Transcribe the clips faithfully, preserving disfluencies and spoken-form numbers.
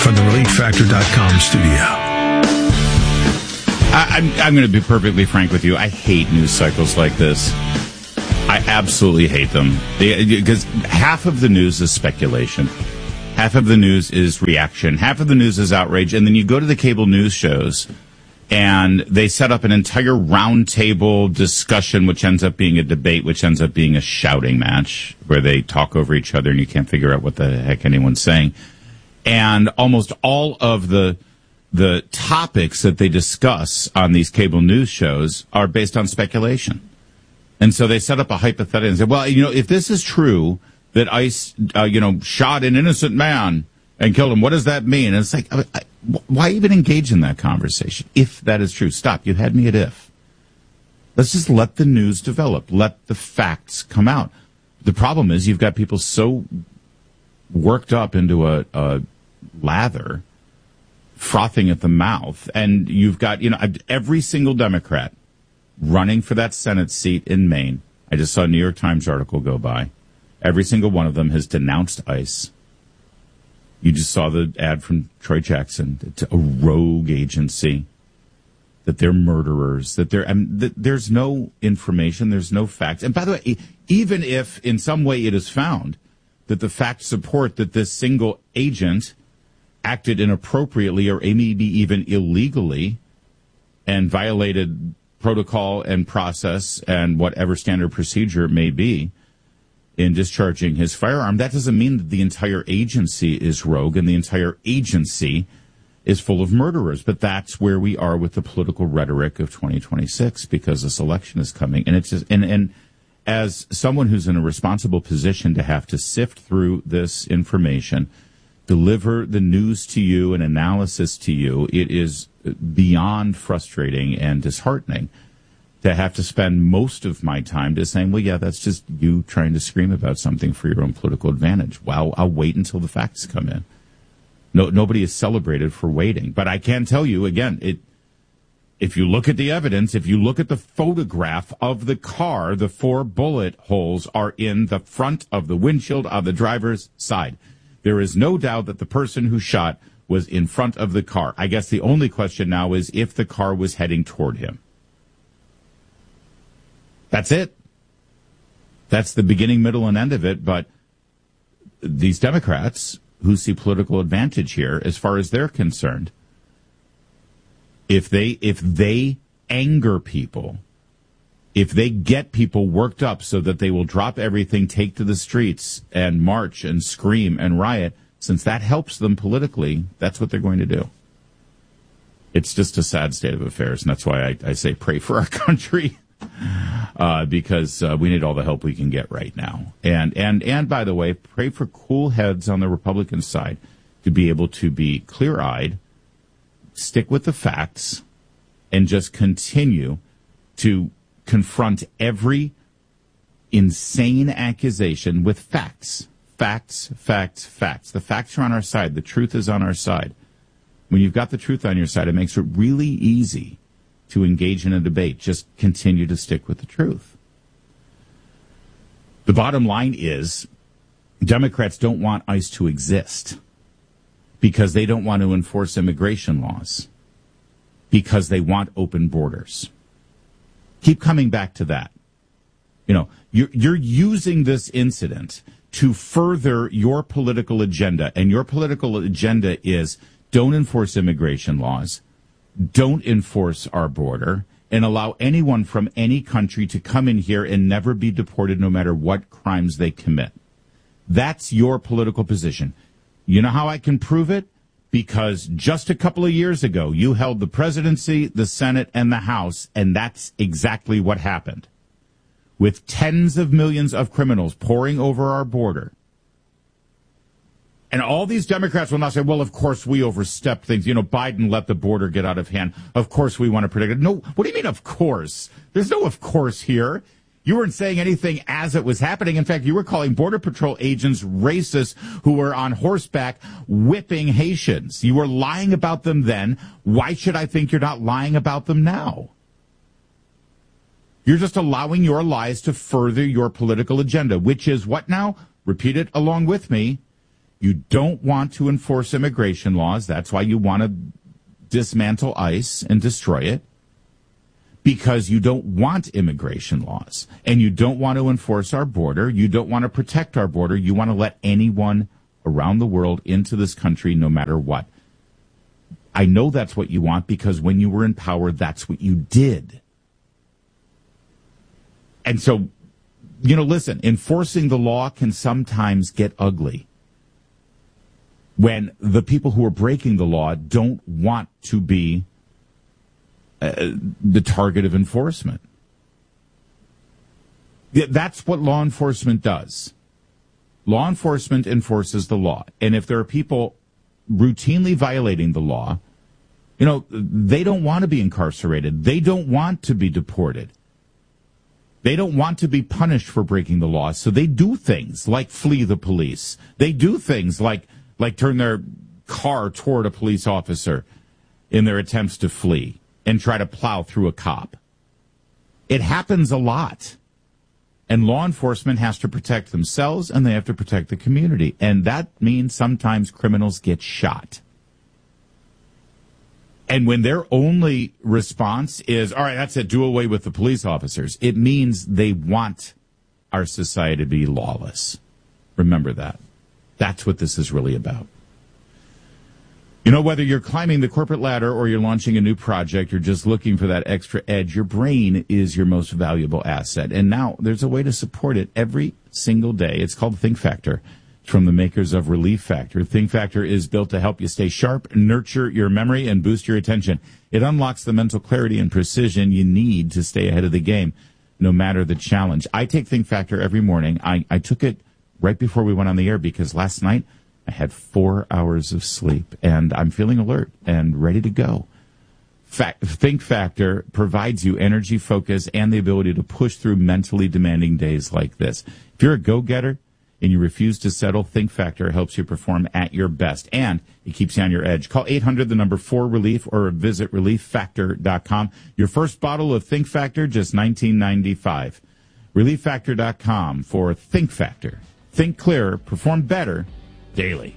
from the relief factor dot com studio. I, I'm, I'm going to be perfectly frank with you. I hate news cycles like this. I absolutely hate them. Because half of the news is speculation. Half of the news is reaction. Half of the news is outrage. And then you go to the cable news shows, and they set up an entire roundtable discussion, which ends up being a debate, which ends up being a shouting match, where they talk over each other, and you can't figure out what the heck anyone's saying. And almost all of the the topics that they discuss on these cable news shows are based on speculation. And so they set up a hypothetical and say, well, you know, if this is true, that ICE, uh, you know, shot an innocent man and killed him, what does that mean? And it's like, I, I, why even engage in that conversation? If that is true, stop. You had me at if. Let's just let the news develop. Let the facts come out. The problem is you've got people so worked up into a, a lather, frothing at the mouth, and you've got, you know, every single Democrat running for that Senate seat in Maine. I just saw a New York Times article go by. Every single one of them has denounced ICE. You just saw the ad from Troy Jackson. It's a rogue agency, that they're murderers, that they're, I mean, that there's no information, there's no facts. And by the way, even if in some way it is found that the facts support that this single agent acted inappropriately or maybe even illegally and violated protocol and process and whatever standard procedure it may be in discharging his firearm, that doesn't mean that the entire agency is rogue and the entire agency is full of murderers. But that's where we are with the political rhetoric of twenty twenty-six, because this election is coming. And it's just, and, and as someone who's in a responsible position to have to sift through this information, deliver the news to you and analysis to you, it is beyond frustrating and disheartening to have to spend most of my time just saying, well, yeah, that's just you trying to scream about something for your own political advantage. Well, I'll wait until the facts come in. No, nobody is celebrated for waiting. But I can tell you, again, it, if you look at the evidence, if you look at the photograph of the car, the four bullet holes are in the front of the windshield of the driver's side. There is no doubt that the person who shot was in front of the car. I guess the only question now is if the car was heading toward him. That's it. That's the beginning, middle, and end of it. But these Democrats who see political advantage here, as far as they're concerned, if they if they anger people, if they get people worked up so that they will drop everything, take to the streets, and march and scream and riot, since that helps them politically, that's what they're going to do. It's just a sad state of affairs, and that's why I, I say pray for our country. Uh, because uh, we need all the help we can get right now. And, and, and by the way, pray for cool heads on the Republican side to be able to be clear-eyed, stick with the facts, and just continue to confront every insane accusation with facts. Facts, facts, facts. The facts are on our side. The truth is on our side. When you've got the truth on your side, it makes it really easy to engage in a debate. Just continue to stick with the truth. The bottom line is Democrats don't want ICE to exist because they don't want to enforce immigration laws, because they want open borders. Keep coming back to that. You know, you're, you're using this incident to further your political agenda, and your political agenda is don't enforce immigration laws, don't enforce our border, and allow anyone from any country to come in here and never be deported no matter what crimes they commit. That's your political position. You know how I can prove it? Because just a couple of years ago, you held the presidency, the Senate, and the House, and that's exactly what happened. With tens of millions of criminals pouring over our border. And all these Democrats will now say, well, of course we overstepped things. You know, Biden let the border get out of hand. Of course we want to protect it. No, what do you mean, of course? There's no of course here. You weren't saying anything as it was happening. In fact, you were calling Border Patrol agents racist who were on horseback whipping Haitians. You were lying about them then. Why should I think you're not lying about them now? You're just allowing your lies to further your political agenda, which is what now? Repeat it along with me. You don't want to enforce immigration laws. That's why you want to dismantle ICE and destroy it. Because you don't want immigration laws. And you don't want to enforce our border. You don't want to protect our border. You want to let anyone around the world into this country no matter what. I know that's what you want because when you were in power, that's what you did. And so, you know, listen, enforcing the law can sometimes get ugly when the people who are breaking the law don't want to be uh, the target of enforcement. That's what law enforcement does. Law enforcement enforces the law. And if there are people routinely violating the law, you know, they don't want to be incarcerated. They don't want to be deported. They don't want to be punished for breaking the law. So they do things like flee the police. They do things like like turn their car toward a police officer in their attempts to flee and try to plow through a cop. It happens a lot. And law enforcement has to protect themselves and they have to protect the community. And that means sometimes criminals get shot. And when their only response is, all right, that's it, do away with the police officers, it means they want our society to be lawless. Remember that. That's what this is really about. You know, whether you're climbing the corporate ladder or you're launching a new project or just looking for that extra edge, your brain is your most valuable asset. And now there's a way to support it every single day. It's called Think Factor. It's from the makers of Relief Factor. Think Factor is built to help you stay sharp, nurture your memory, and boost your attention. It unlocks the mental clarity and precision you need to stay ahead of the game, no matter the challenge. I take Think Factor every morning. I, I took it right before we went on the air because last night I had four hours of sleep and I'm feeling alert and ready to go. Fact, Think Factor provides you energy, focus, and the ability to push through mentally demanding days like this. If you're a go-getter and you refuse to settle, Think Factor helps you perform at your best and it keeps you on your edge. Call eight hundred, the number four relief or visit relief factor dot com. Your first bottle of Think Factor, just nineteen ninety-five. relief factor dot com for Think Factor. Think clearer, perform better daily.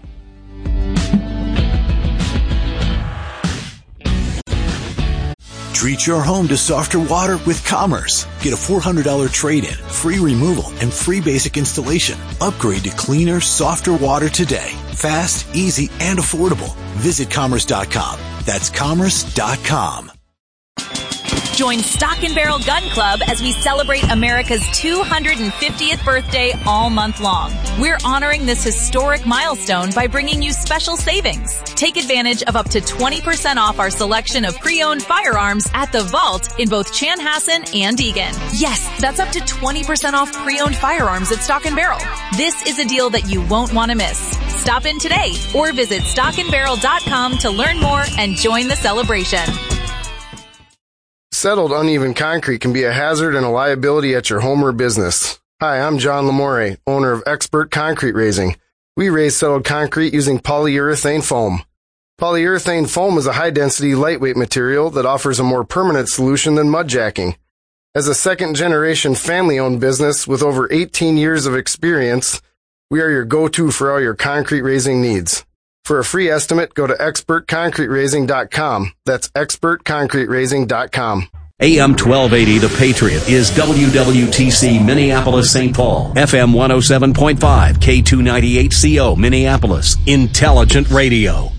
Treat your home to softer water with Commerce. Get a four hundred dollars trade-in, free removal, and free basic installation. Upgrade to cleaner, softer water today. Fast, easy, and affordable. Visit commerce dot com. That's commerce dot com. Join Stock and Barrel Gun Club as we celebrate America's two hundred fiftieth birthday all month long. We're honoring this historic milestone by bringing you special savings. Take advantage of up to twenty percent off our selection of pre-owned firearms at the Vault in both Chanhassen and Eagan. Yes, that's up to twenty percent off pre-owned firearms at Stock and Barrel. This is a deal that you won't want to miss. Stop in today or visit stock and barrel dot com to learn more and join the celebration. Settled uneven concrete can be a hazard and a liability at your home or business. Hi, I'm John Lamore, owner of Expert Concrete Raising. We raise settled concrete using polyurethane foam. Polyurethane foam is a high-density, lightweight material that offers a more permanent solution than mud jacking. As a second-generation family-owned business with over eighteen years of experience, we are your go-to for all your concrete raising needs. For a free estimate, go to expert concrete raising dot com. That's expert concrete raising dot com. A M twelve eighty, The Patriot, is W W T C Minneapolis, Saint Paul. F M one oh seven point five, K two ninety-eight C O Minneapolis. Intelligent radio.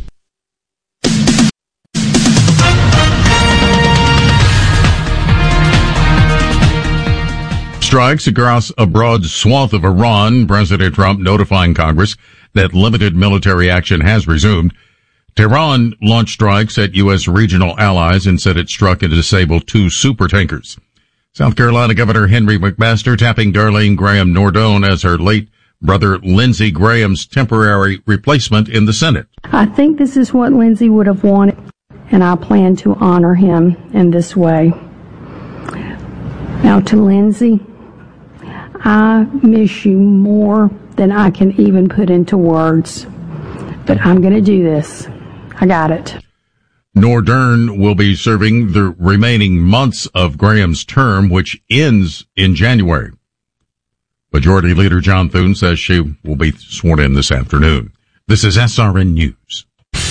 Strikes across a broad swath of Iran, President Trump notifying Congress that limited military action has resumed. Tehran launched strikes at U S regional allies and said it struck and disabled two supertankers. South Carolina Governor Henry McMaster tapping Darlene Graham Nordone as her late brother Lindsey Graham's temporary replacement in the Senate. I think this is what Lindsey would have wanted, and I plan to honor him in this way. Now to Lindsey, I miss you more than I can even put into words. But I'm going to do this. I got it. Norderne will be serving the remaining months of Graham's term, which ends in January. Majority Leader John Thune says she will be sworn in this afternoon. This is S R N News.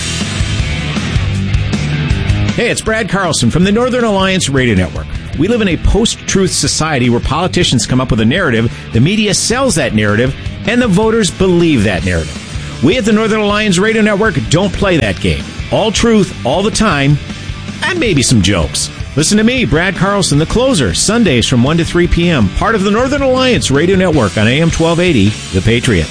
Hey, it's Brad Carlson from the Northern Alliance Radio Network. We live in a post-truth society where politicians come up with a narrative, the media sells that narrative, and the voters believe that narrative. We at the Northern Alliance Radio Network don't play that game. All truth, all the time, and maybe some jokes. Listen to me, Brad Carlson, The Closer, Sundays from one to three p.m., part of the Northern Alliance Radio Network on A M twelve eighty, The Patriot.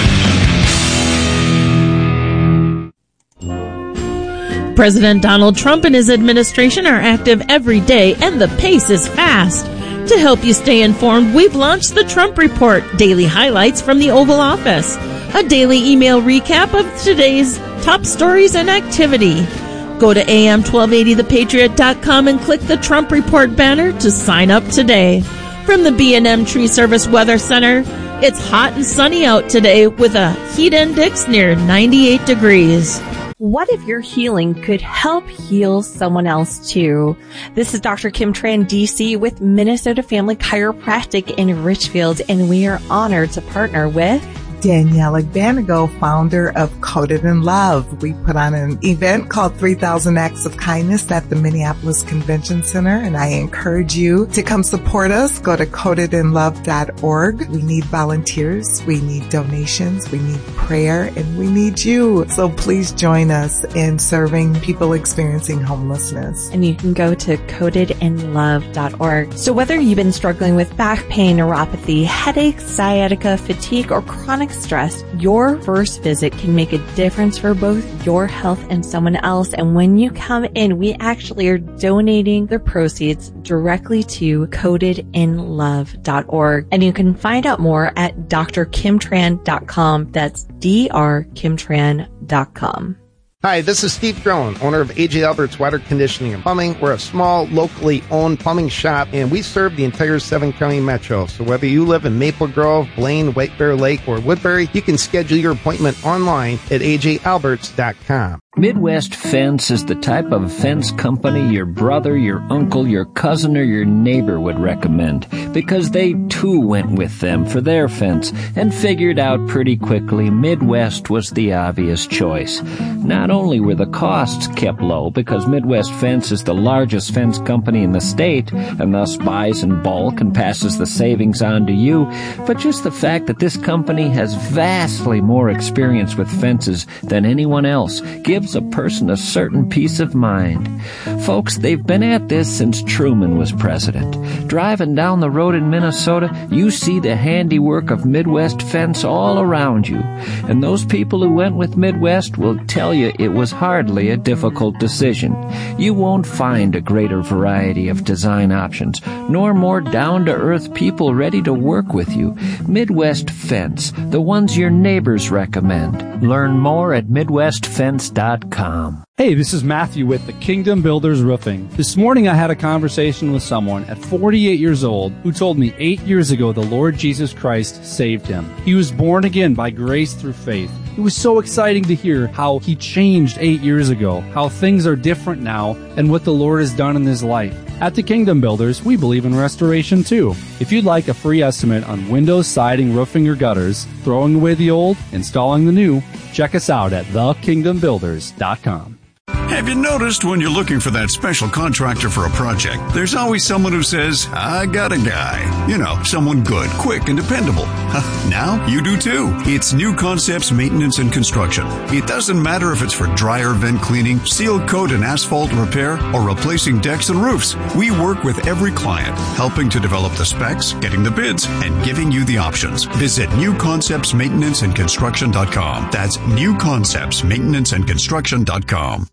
President Donald Trump and his administration are active every day, and the pace is fast. To help you stay informed, we've launched the Trump Report, daily highlights from the Oval Office, a daily email recap of today's top stories and activity. Go to A M twelve eighty the patriot dot com and click the Trump Report banner to sign up today. From the B and M Tree Service Weather Center, it's hot and sunny out today with a heat index near ninety-eight degrees. What if your healing could help heal someone else too? This is Doctor Kim Tran, D C, with Minnesota Family Chiropractic in Richfield, and we are honored to partner with Daniela Banago, founder of Coated in Love. We put on an event called three thousand Acts of Kindness at the Minneapolis Convention Center, and I encourage you to come support us. Go to coated in love dot org. We need volunteers, we need donations, we need prayer, and we need you. So please join us in serving people experiencing homelessness. And you can go to coated in love dot org. So whether you've been struggling with back pain, neuropathy, headaches, sciatica, fatigue, or chronic stress, your first visit can make a difference for both your health and someone else. And when you come in, we actually are donating the proceeds directly to coated in love dot org. And you can find out more at d r kim tran dot com. That's D R kim tran dot com. Hi, this is Steve Drone, owner of A J Alberts Water Conditioning and Plumbing. We're a small, locally owned plumbing shop, and we serve the entire seven-county metro. So whether you live in Maple Grove, Blaine, White Bear Lake, or Woodbury, you can schedule your appointment online at a j alberts dot com. Midwest Fence is the type of fence company your brother, your uncle, your cousin, or your neighbor would recommend, because they too went with them for their fence and figured out pretty quickly Midwest was the obvious choice. Not only were the costs kept low because Midwest Fence is the largest fence company in the state and thus buys in bulk and passes the savings on to you, but just the fact that this company has vastly more experience with fences than anyone else gives a person a certain peace of mind. Folks, they've been at this since Truman was president. Driving down the road in Minnesota, you see the handiwork of Midwest Fence all around you. And those people who went with Midwest will tell you it was hardly a difficult decision. You won't find a greater variety of design options, nor more down-to-earth people ready to work with you. Midwest Fence, the ones your neighbors recommend. Learn more at midwest fence dot com. Hey, this is Matthew with the Kingdom Builders Roofing. This morning I had a conversation with someone at forty-eight years old who told me eight years ago the Lord Jesus Christ saved him. He was born again by grace through faith. It was so exciting to hear how he changed eight years ago, how things are different now, and what the Lord has done in his life. At the Kingdom Builders, we believe in restoration too. If you'd like a free estimate on windows, siding, roofing, or gutters, throwing away the old, installing the new, check us out at the kingdom builders dot com. Have you noticed when you're looking for that special contractor for a project, there's always someone who says, I got a guy. You know, someone good, quick, and dependable. Now you do too. It's New Concepts Maintenance and Construction. It doesn't matter if it's for dryer vent cleaning, seal coat and asphalt repair, or replacing decks and roofs. We work with every client, helping to develop the specs, getting the bids, and giving you the options. Visit new concepts maintenance and construction dot com. That's new concepts maintenance and construction dot com.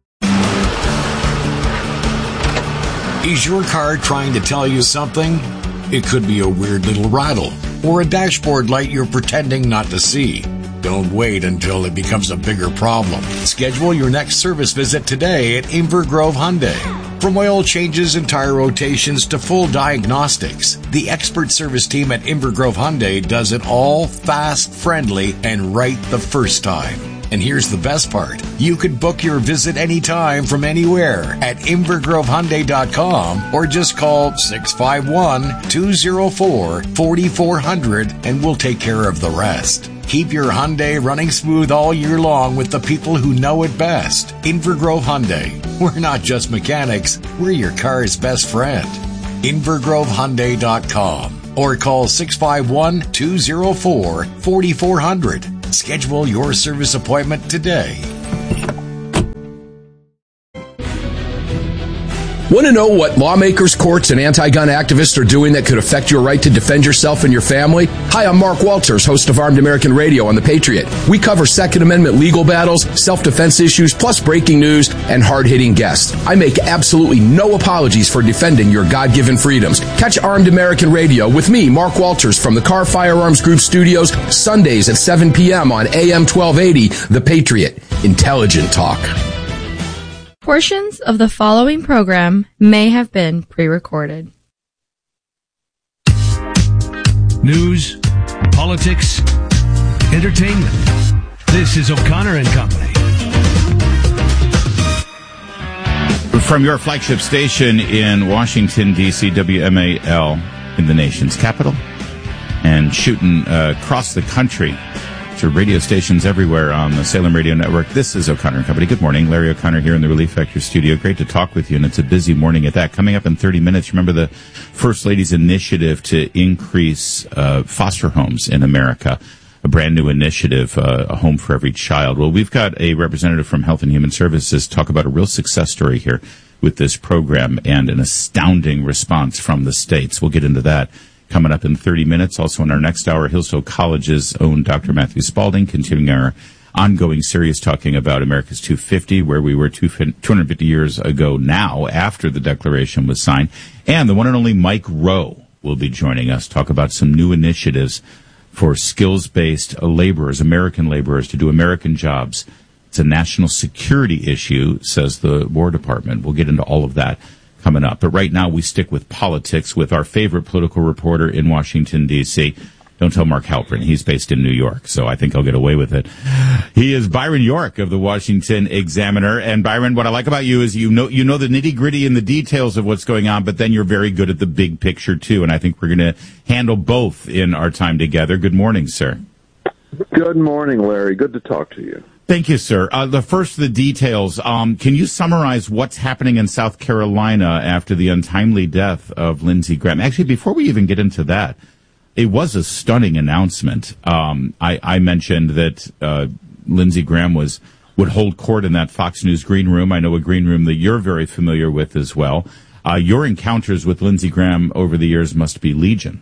Is your car trying to tell you something? It could be a weird little rattle or a dashboard light you're pretending not to see. Don't wait until it becomes a bigger problem. Schedule your next service visit today at Inver Grove Hyundai. From oil changes and tire rotations to full diagnostics, the expert service team at Inver Grove Hyundai does it all fast, friendly, and right the first time. And here's the best part. You could book your visit anytime from anywhere at inver grove hyundai dot com or just call six five one, two oh four, four four zero zero and we'll take care of the rest. Keep your Hyundai running smooth all year long with the people who know it best. Inver Grove Hyundai. We're not just mechanics, we're your car's best friend. inver grove hyundai dot com or call six five one, two oh four, four four zero zero. Schedule your service appointment today. Want to know what lawmakers, courts, and anti-gun activists are doing that could affect your right to defend yourself and your family? Hi, I'm Mark Walters, host of Armed American Radio on The Patriot. We cover Second Amendment legal battles, self-defense issues, plus breaking news and hard-hitting guests. I make absolutely no apologies for defending your God-given freedoms. Catch Armed American Radio with me, Mark Walters, from the Car Firearms Group studios, Sundays at seven p.m. on A M twelve eighty, The Patriot. Intelligent talk. Portions of the following program may have been pre-recorded. News, politics, entertainment. This is O'Connor and Company. From your flagship station in Washington, D C, W M A L, in the nation's capital, and shooting uh, across the country to radio stations everywhere on the Salem Radio Network. This is O'Connor and Company. Good morning. Larry O'Connor here in the Relief Factor studio. Great to talk with you, and it's a busy morning at that. Coming up in thirty minutes, remember the First Lady's initiative to increase uh, foster homes in America, a brand new initiative, uh, a home for every child. Well, we've got a representative from Health and Human Services talk about a real success story here with this program and an astounding response from the states. We'll get into that coming up in thirty minutes. Also in our next hour, Hillsdale College's own Doctor Matthew Spalding, continuing our ongoing series talking about America's two fifty, where we were two hundred fifty years ago now, after the Declaration was signed. And the one and only Mike Rowe will be joining us, talk about some new initiatives for skills-based laborers, American laborers, to do American jobs. It's a national security issue, says the War Department. We'll get into all of that coming up. But right now, we stick with politics with our favorite political reporter in Washington, D C. Don't tell Mark Halperin. He's based in New York, so I think I'll get away with it. He is Byron York of the Washington Examiner. And Byron, what I like about you is you know you know the nitty-gritty and the details of what's going on, but then you're very good at the big picture, too. And I think we're going to handle both in our time together. Good morning, sir. Good morning, Larry. Good to talk to you. Thank you, sir. Uh, the first, the details. Um, can you summarize what's happening in South Carolina after the untimely death of Lindsey Graham? Actually, before we even get into that, it was a stunning announcement. Um, I, I mentioned that uh, Lindsey Graham was would hold court in that Fox News green room. I know a green room that you're very familiar with as well. Uh, your encounters with Lindsey Graham over the years must be legion.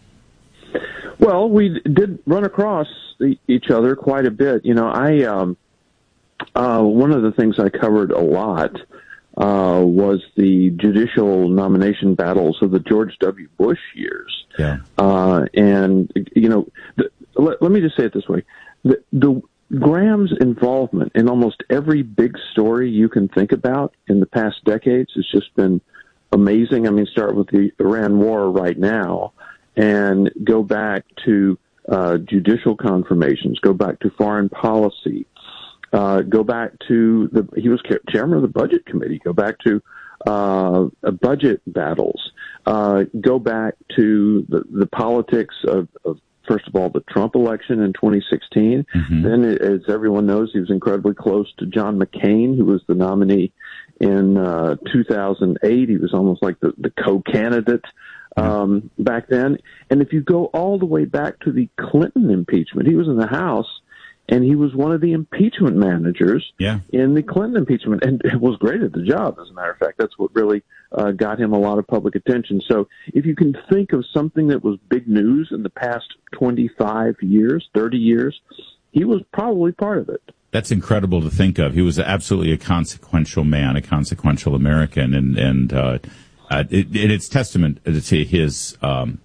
Well, we did run across each other quite a bit. You know, I um, uh, one of the things I covered a lot uh, was the judicial nomination battles of the George W. Bush years. Yeah. Uh, and, you know, the, let, let me just say it this way. The, the Graham's involvement in almost every big story you can think about in the past decades has just been amazing. I mean, start with the Iran war right now and go back to uh, judicial confirmations, go back to foreign policy, uh, go back to the, he was chairman of the budget committee, go back to uh, budget battles, uh, go back to the, the politics of, of, first of all, the Trump election in twenty sixteen. Mm-hmm. Then, as everyone knows, he was incredibly close to John McCain, who was the nominee in uh, two thousand eight. He was almost like the, the co-candidate um, back then. And if you go all the way back to the Clinton impeachment, he was in the House, and he was one of the impeachment managers yeah. in the Clinton impeachment, and was great at the job, as a matter of fact. That's what really uh, got him a lot of public attention. So if you can think of something that was big news in the past twenty-five years, thirty years, he was probably part of it. That's incredible to think of. He was absolutely a consequential man, a consequential American, and, and uh, uh, it, it, it's testament to his... Um,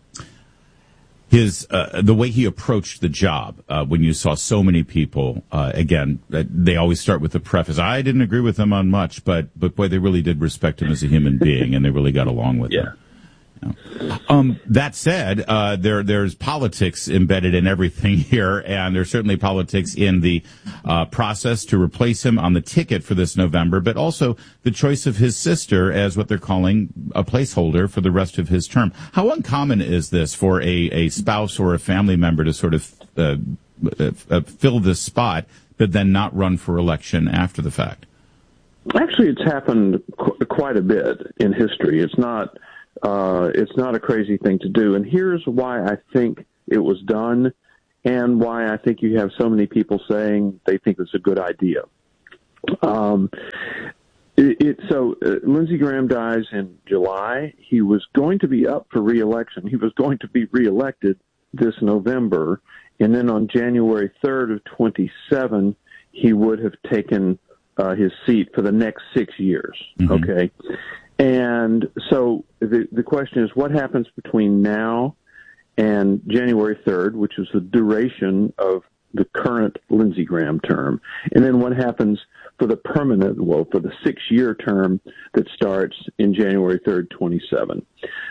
His uh, the way he approached the job, uh, when you saw so many people, uh, again, uh, they always start with the preface, I didn't agree with him on much, but but boy, they really did respect him as a human being, and they really got along with yeah. him. Um, that said, uh, there there's politics embedded in everything here, and there's certainly politics in the uh, process to replace him on the ticket for this November, but also the choice of his sister as what they're calling a placeholder for the rest of his term. How uncommon is this for a, a spouse or a family member to sort of uh, uh, fill this spot, but then not run for election after the fact? Actually, it's happened qu- quite a bit in history. It's not... Uh, it's not a crazy thing to do. And here's why I think it was done and why I think you have so many people saying they think it's a good idea. Um, it, it, so uh, Lindsey Graham dies in July. He was going to be up for re-election. He was going to be re-elected this November. And then on January third of twenty-seven, he would have taken uh, his seat for the next six years. Mm-hmm. Okay. And so the the question is, what happens between now and January third, which is the duration of the current Lindsey Graham term, and then what happens for the permanent, well, for the six-year term that starts in January third, twenty-seven.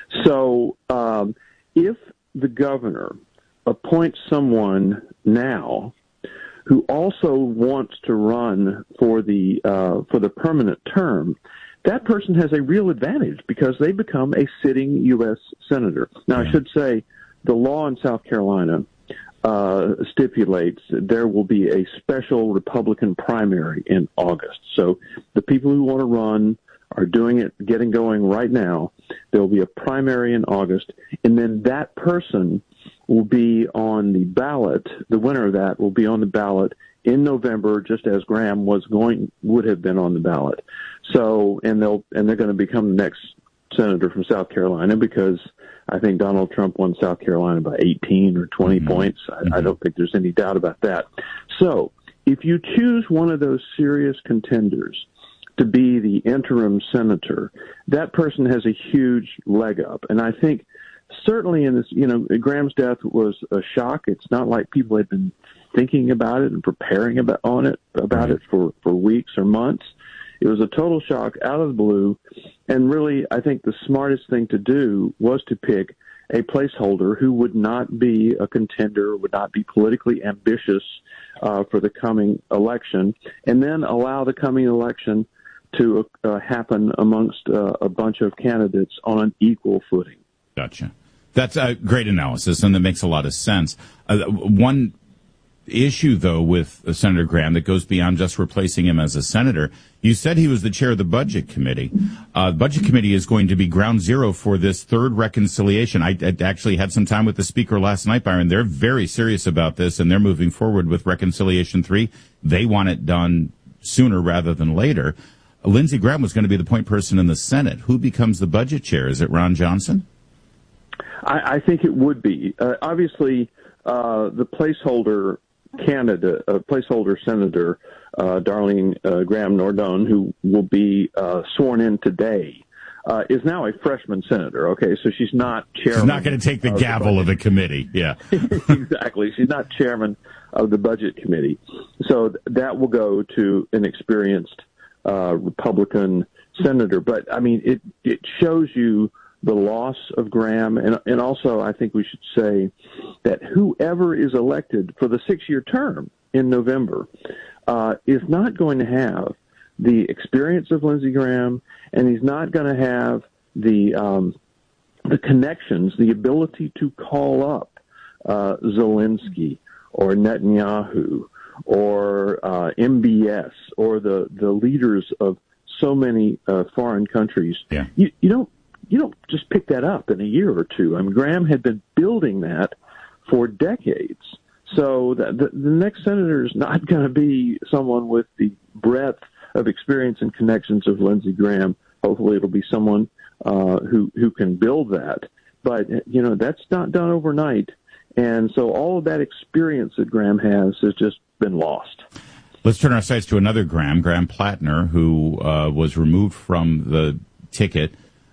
So um, if the governor appoints someone now who also wants to run for the uh, for the permanent term, that person has a real advantage because they become a sitting U S senator. Now, I should say the law in South Carolina uh, stipulates that there will be a special Republican primary in August. So the people who want to run are doing it, getting going right now. There will be a primary in August, and then that person will be on the ballot. The winner of that will be on the ballot in November, just as Graham was going, would have been on the ballot. So, and they'll, and they're going to become the next senator from South Carolina because I think Donald Trump won South Carolina by eighteen or twenty mm-hmm. points. I, mm-hmm. I don't think there's any doubt about that. So, if you choose one of those serious contenders to be the interim senator, that person has a huge leg up. And I think certainly in this, you know, Graham's death was a shock. It's not like people had been thinking about it and preparing about on it about it for, for weeks or months. It was a total shock out of the blue. And really, I think the smartest thing to do was to pick a placeholder who would not be a contender, would not be politically ambitious uh, for the coming election, and then allow the coming election to uh, happen amongst uh, a bunch of candidates on an equal footing. Gotcha. That's a great analysis, and that makes a lot of sense. Uh, one issue, though, with uh, Senator Graham that goes beyond just replacing him as a senator, you said he was the chair of the Budget Committee. Uh, the Budget Committee is going to be ground zero for this third reconciliation. I, I actually had some time with the Speaker last night, Byron. They're very serious about this, and they're moving forward with Reconciliation three. They want it done sooner rather than later. Lindsey Graham was going to be the point person in the Senate. Who becomes the budget chair? Is it Ron Johnson? I, I think it would be. Uh, obviously, uh, the placeholder candidate, uh, placeholder senator, uh, Darlene uh, Graham Nordone, who will be uh, sworn in today, uh, is now a freshman senator. Okay, so she's not chairman. She's not going to take the gavel the of the committee. Yeah, exactly. She's not chairman of the Budget Committee, so th- that will go to an experienced uh, Republican senator. But I mean, it it shows you the loss of Graham, and, and also I think we should say that whoever is elected for the six-year term in November uh, is not going to have the experience of Lindsey Graham, and he's not going to have the um, the connections, the ability to call up uh, Zelensky or Netanyahu or uh, M B S or the, the leaders of so many uh, foreign countries. Yeah. You, you don't You don't just pick that up in a year or two. I mean, Graham had been building that for decades. So the, the, the next senator is not going to be someone with the breadth of experience and connections of Lindsey Graham. Hopefully it'll be someone uh, who, who can build that. But, you know, that's not done overnight. And so all of that experience that Graham has has just been lost. Let's turn our sights to another Graham, Graham Plattner, who uh, was removed from the ticket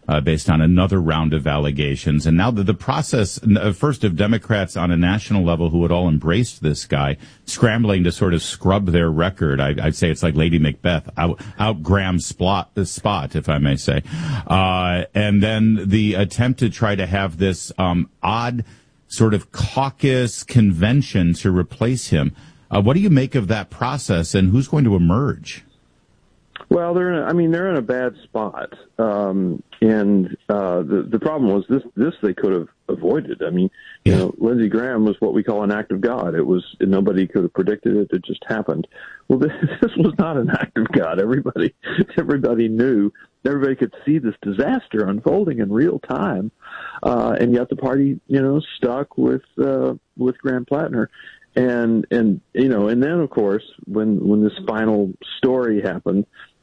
uh, based on another round of allegations. And now the, the process, uh, first of Democrats on a national level who had all embraced this guy, scrambling to sort of scrub their record. I, I'd say it's like Lady Macbeth, out, out Graham Spot, spot, if I may say. Uh, and then the attempt to try to have this um, odd sort of caucus convention to replace him. Uh, what do you make of that process, and who's going to emerge? Well, they're in a, I mean, they're in a bad spot. Um, and uh, the, the problem was this, this they could have avoided. I mean, you know, Lindsey Graham was what we call an act of God. It was, nobody could have predicted it. It just happened. Well, this, this was not an act of God. Everybody, everybody knew, everybody could see this disaster unfolding in real time. Uh, and yet the party, you know, stuck with, uh, with Graham Plattner. And, and, you know, and then of course, when, when this final story happened,